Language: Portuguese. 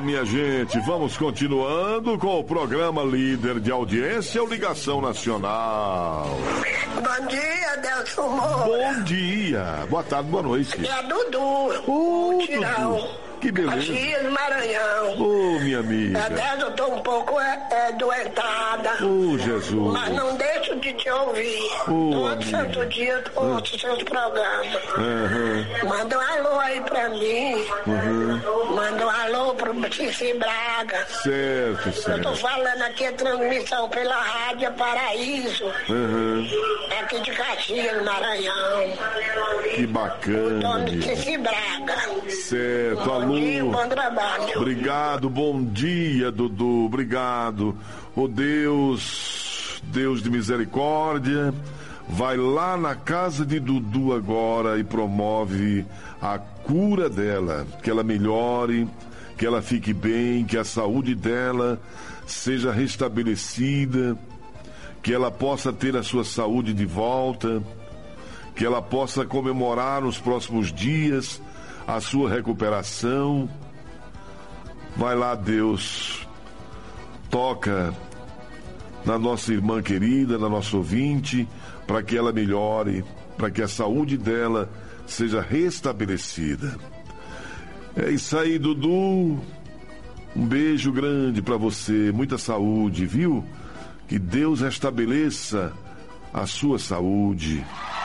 minha gente, vamos continuando com o programa líder de audiência, o Ligação Nacional. Bom dia, Delson Moura. Bom dia, boa tarde, boa noite. É a Dudu, Tirão. Dudu. Que beleza. Caxias, Maranhão. Ô, minha amiga. Eu tô um pouco doentada. Jesus. Mas não deixo de te ouvir. Todo santo dia eu ouço seus programas. Manda um alô aí pra mim. Manda um alô pro Cici Braga. Certo. Eu tô falando aqui a transmissão pela Rádio Paraíso. Aqui de Caxias, Maranhão. Que bacana. O Cici Braga. Certo, alô. Bom trabalho. Obrigado, bom dia, Dudu. Obrigado. Oh Deus de misericórdia, vai lá na casa de Dudu agora e promove a cura dela, que ela melhore, que ela fique bem, que a saúde dela seja restabelecida, que ela possa ter a sua saúde de volta, que ela possa comemorar nos próximos dias a sua recuperação. Vai lá, Deus, toca na nossa irmã querida, na nossa ouvinte, para que ela melhore, para que a saúde dela seja restabelecida. É isso aí, Dudu. Um beijo grande para você, muita saúde, viu? Que Deus restabeleça a sua saúde.